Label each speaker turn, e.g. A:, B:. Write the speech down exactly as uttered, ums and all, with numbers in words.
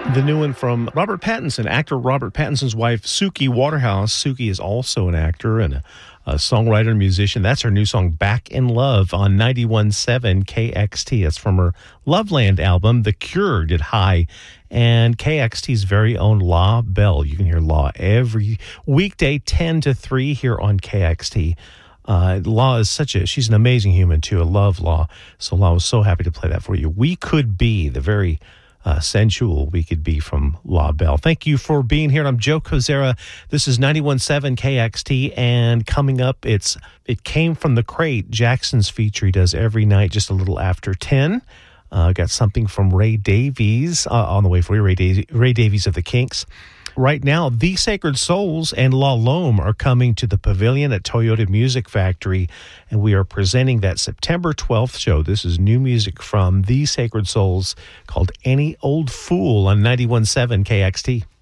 A: The new one from Robert Pattinson, actor Robert Pattinson's wife, Suki Waterhouse. Suki is also an actor and a, a songwriter and musician. That's her new song, Back in Love, on ninety-one point seven K X T. That's from her Loveland album. The Cure did High, and K X T's very own La Belle. You can hear La every weekday, ten to three here on K X T. Uh, La is such a, she's an amazing human too. I love La. So La was so happy to play that for you. We Could Be, the very Uh, sensual We Could Be from La Belle. Thank you for being here. I'm Joe Kozera. This is ninety-one point seven K X T, and coming up, it's It Came From the Crate, Jackson's feature he does every night just a little after ten. Uh, got something from Ray Davies uh, on the way for you, Ray, da- Ray Davies of the Kinks. Right now, The Sacred Souls and La Lome are coming to the Pavilion at Toyota Music Factory, and we are presenting that September twelfth show. This is new music from The Sacred Souls called Any Old Fool on ninety-one point seven K X T.